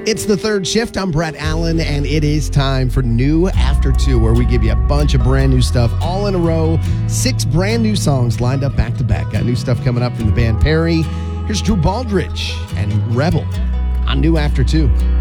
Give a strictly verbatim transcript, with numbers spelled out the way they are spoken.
It's the third shift. I'm Brett Allen, and it is time for New After Two, where we give you a bunch of brand new stuff all in a row. Six brand new songs lined up back to back. Got new stuff coming up from the band Perry. Here's Drew Baldridge and Rebel on New After Two.